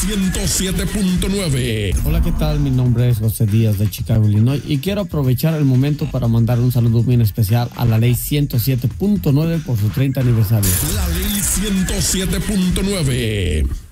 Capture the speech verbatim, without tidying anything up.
ciento siete punto nueve. Hola, ¿qué tal? Mi nombre es José Díaz de Chicago, Illinois, y quiero aprovechar el momento para mandar un saludo bien especial a la ley ciento siete punto nueve por su treinta aniversario. La ley ciento siete punto nueve.